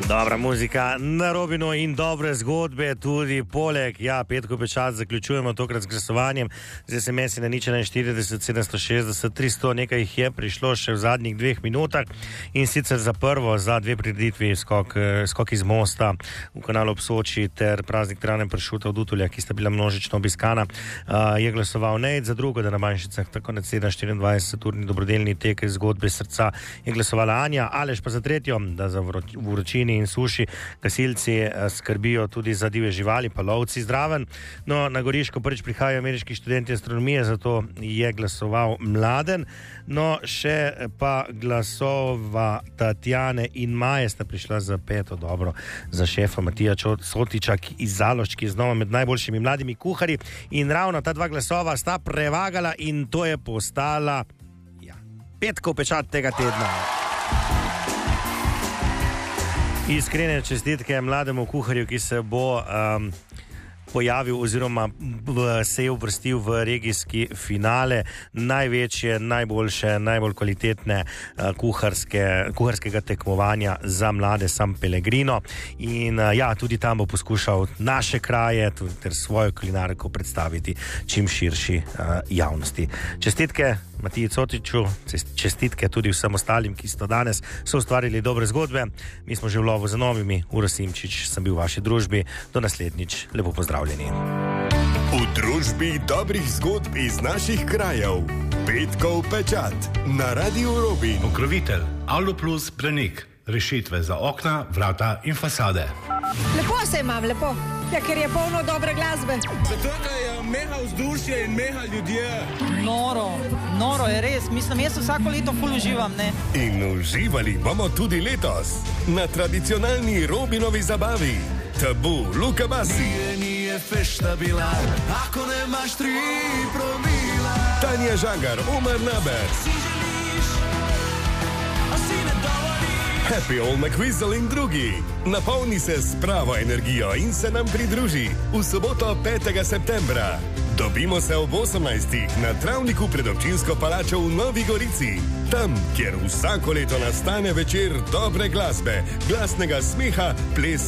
Dobra muzika na Robinu in dobre zgodbe tudi poleg. Ja, Petko Pečat, zaključujemo tokrat z glasovanjem. Z SMS-i na 041 760 300, nekaj jih je prišlo še v zadnjih 2 minutah in sicer za prvo, za 2 prireditvi skok iz mosta v kanalu ob Soči ter praznik Trane pršuta v Dutulja, ki sta bila množično obiskana, je glasoval Nejc. Za drugo, da na Manjšicah tako na 24-urni dobrodelni tek zgodbe srca je glasovala Anja. Aleš pa za tretjo, da za vročini in suši gasilci skrbijo tudi za divje živali, pa lovci zdraven. No, na Goriško prvič prihajajo ameriški študenti astronomije, zato je glasoval Mladen. No, še pa glasova Tatjane in Maje sta prišla za 5. dobro za šefa Matija Sotiča iz Zalošč, ki je znova med najboljšimi mladimi kuharji, in ravno ta 2 glasova sta prevagala in to je postala Petkov Pečat tega tedna. Iskrene čestitke mlademu kuharju, ki se bo pojavil oziroma se je uvrstil v regijski finale največje, najboljše, najbolj kvalitetne kuharskega tekmovanja za mlade San Pellegrino. In tudi tam bo poskušal naše kraje ter svojo kulinariko predstaviti čim širši javnosti. Čestitke Matiji Sotiču, čestitke tudi vsem ostalim, ki so danes ustvarili dobre zgodbe. Mi smo že v lovu za novimi. Uroš Simčič sem bil v vaši družbi. Do naslednjič. Lepo pozdravljeni. V družbi dobrih zgodb iz naših krajev. Petkov Pečat na Radiu Robin. Pokrovitelj Aluplus Branik. Rešitve za okna, vrata in fasade. Lepo se imam, lepo. Ja, ker je polno dobre glasbe. Zato, ker je meha vzdušje in meha ljudje. Noro je res. Mislim, jaz vsako leto ful uživam, ne? In uživali bomo tudi letos na tradicionalni Robinovi zabavi. Tabu, Luka Basi. Nije fešta bila, ako nemaš 3 promila. Tanja Žagar, Omar Naber. Si želiš, a si ne dovoliš. Happy Old McWhistle in drugi. Napolni se s pravo energijo in se nam pridruži v soboto 5. septembra. Dobimo se ob 18. na travniku pred občinsko palačo v Novi Gorici. Tam, kjer vsako leto nastane večer dobre glasbe, glasnega smeha, plesa